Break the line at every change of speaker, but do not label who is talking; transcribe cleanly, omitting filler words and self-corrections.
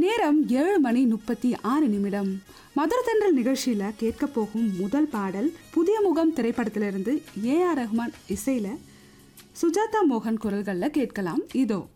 நேரம் 7:36. மதுர தென்றல் நிகழ்ச்சியில கேட்க போகும் முதல் பாடல் புதிய முகம் திரைப்படத்திலிருந்து AR ரஹ்மான் இசையில சுஜாதா மோகன் குரல்கள்ல கேட்கலாம். இதோ